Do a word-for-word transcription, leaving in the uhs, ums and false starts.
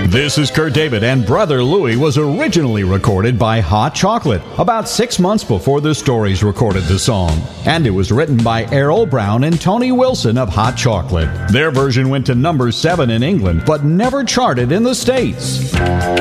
This is Kurt David, and Brother Louie was originally recorded by Hot Chocolate about six months before the Stories recorded the song. And it was written by Errol Brown and Tony Wilson of Hot Chocolate. Their version went to number seven in England, but never charted in the States.